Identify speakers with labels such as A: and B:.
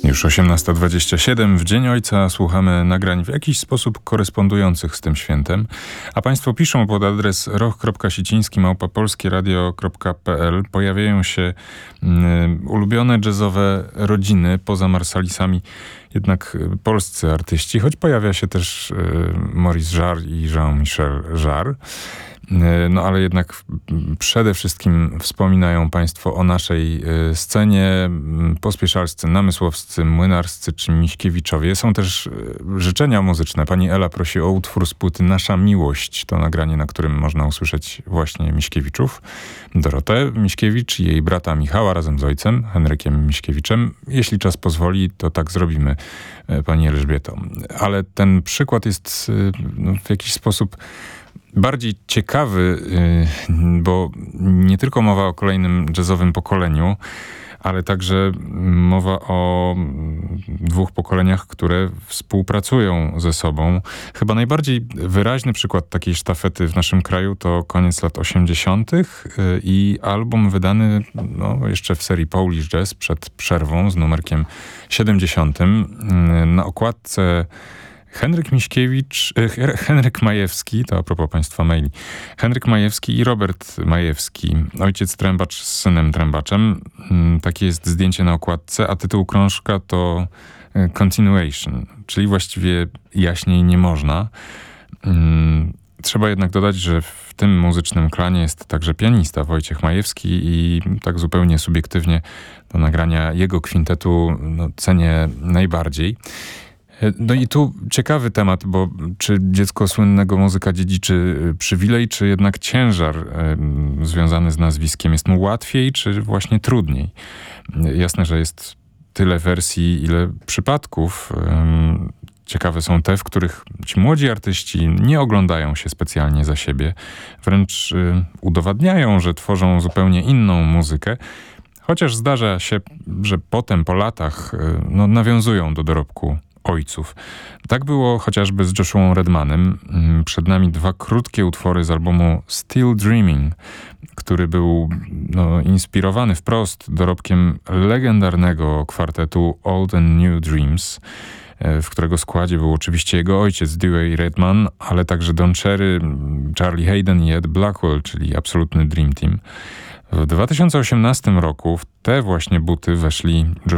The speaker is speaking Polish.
A: Już 18:27. W Dzień Ojca słuchamy nagrań w jakiś sposób korespondujących z tym świętem. A Państwo piszą pod adres roch.siciński@polskieradio.pl. Pojawiają się ulubione jazzowe rodziny poza Marsalisami, jednak polscy artyści, choć pojawia się też Maurice Jarre i Jean-Michel Jarre. No ale jednak przede wszystkim wspominają Państwo o naszej scenie, pospieszalscy, namysłowscy, młynarscy czy Miśkiewiczowie. Są też życzenia muzyczne. Pani Ela prosi o utwór z płyty Nasza Miłość. To nagranie, na którym można usłyszeć właśnie Miśkiewiczów. Dorotę Miśkiewicz i jej brata Michała razem z ojcem, Henrykiem Miśkiewiczem. Jeśli czas pozwoli, to tak zrobimy, Pani Elżbieto. Ale ten przykład jest w jakiś sposób bardziej ciekawy, bo nie tylko mowa o kolejnym jazzowym pokoleniu, ale także mowa o dwóch pokoleniach, które współpracują ze sobą. Chyba najbardziej wyraźny przykład takiej sztafety w naszym kraju to koniec lat 80. i album wydany jeszcze w serii Polish Jazz przed przerwą z numerkiem 70. Na okładce Henryk Majewski, to a propos Państwa maili, Henryk Majewski i Robert Majewski, ojciec trębacz z synem trębaczem. Takie jest zdjęcie na okładce, a tytuł krążka to Continuation, czyli właściwie jaśniej nie można. Trzeba jednak dodać, że w tym muzycznym klanie jest także pianista Wojciech Majewski i tak zupełnie subiektywnie do nagrania jego kwintetu cenię najbardziej. No i tu ciekawy temat, bo czy dziecko słynnego muzyka dziedziczy przywilej, czy jednak ciężar związany z nazwiskiem? Jest mu łatwiej, czy właśnie trudniej? Jasne, że jest tyle wersji, ile przypadków. Ciekawe są te, w których ci młodzi artyści nie oglądają się specjalnie za siebie, wręcz udowadniają, że tworzą zupełnie inną muzykę, chociaż zdarza się, że potem po latach nawiązują do dorobku ojców. Tak było chociażby z Joshua Redmanem. Przed nami dwa krótkie utwory z albumu Still Dreaming, który był inspirowany wprost dorobkiem legendarnego kwartetu Old and New Dreams, w którego składzie był oczywiście jego ojciec Dewey Redman, ale także Don Cherry, Charlie Haden i Ed Blackwell, czyli absolutny Dream Team. W 2018 roku w te właśnie buty weszli